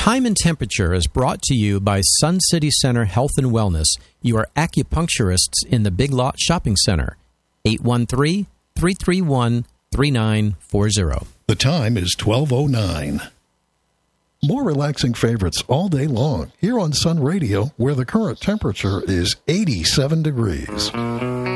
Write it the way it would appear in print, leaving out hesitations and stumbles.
Time and Temperature is brought to you by Sun City Center Health and Wellness, your acupuncturists in the Big Lot Shopping Center. 813-331-3940. The time is 12:09. More relaxing favorites all day long here on Sun Radio, where the current temperature is 87 degrees.